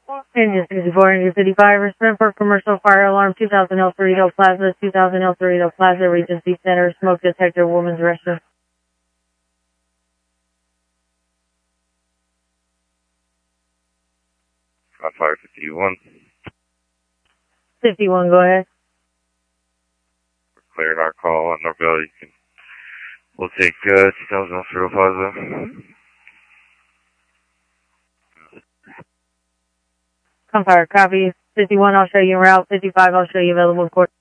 Engine 64, Engine 55, respond for commercial fire alarm 2000 El Cerrito Plaza, 2000 El Cerrito Plaza, Regency Center, smoke detector, woman's restroom. Fire 51. 51, go ahead. We're clearing our call on Norvell. We'll take 2000 El Cerrito Plaza. Fire, copy. 51, I'll show you en route. 55, I'll show you available court.